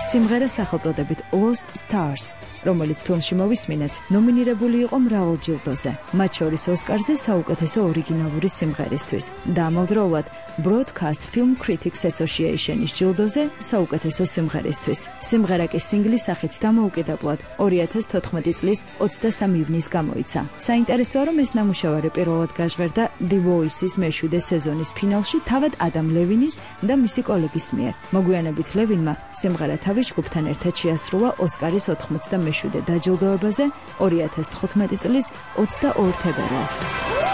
სიმღერა სახელწოდებით Lost Stars, რომელიც ფილმში მოვისმინეთ, ნომინირებული იყო მრავალ ჯილდოზე, მათ შორის ოსკარზე საუკეთესო ორიგინალური სიმღერისთვის და ამავდროულად Broadcast Film Critics Association-ის ჯილდოზე საუკეთესო სიმღერისთვის. სიმღერა კი სინგლის სახით დამოუკიდებლად 2014 წლის 23 ივნის გამოიცა. საინტერესოა, რომ ეს ნამუშევარი პირველად გაჟღერდა The Voice-ის მეშვიდე სეზონის ფინალში თავად ადამ ლევინის და მისი კოლეგის მიერ. მოგვიანებით ლევინმა სიმღერა თავის ჯგუფთან ერთად შეასრულა ოსკარის 87 დაჯილდოებაზე 2015 წლის 22 თებერვალს.